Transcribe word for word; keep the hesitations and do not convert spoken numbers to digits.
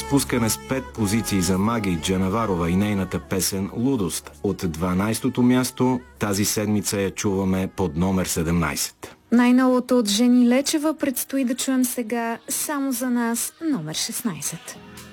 спускане с пет позиции за Маги Джанаварова и нейната песен «Лудост». От дванайсетото място тази седмица я чуваме под номер седемнайсет. Най-новото от Жени Лечева предстои да чуем сега само за нас, номер шестнайсет.